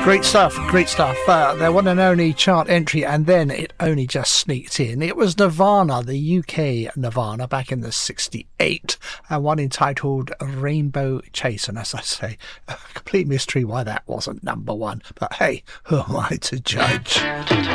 Great stuff, great stuff. Their one and only chart entry, and then it only just sneaked in. It was Nirvana, the UK Nirvana, back in the 68, and one entitled Rainbow Chase. And as I say, a complete mystery why that wasn't number one. But hey, who am I to judge?